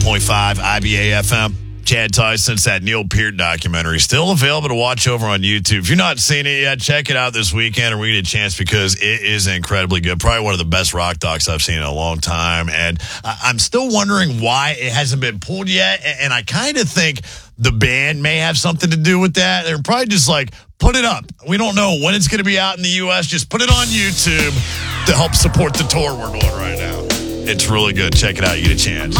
101.5 IBA FM. Chad Tyson's that Neil Peart documentary still available to watch over on YouTube. If you're not seeing it yet, check it out this weekend or when you get a chance because it is incredibly good. Probably one of the best rock docs I've seen in a long time. And I'm still wondering why it hasn't been pulled yet. And I kind of think the band may have something to do with that. They're probably just like, put it up. We don't know when it's going to be out in the U.S. Just put it on YouTube to help support the tour we're doing right now. It's really good. Check it out. You get a chance.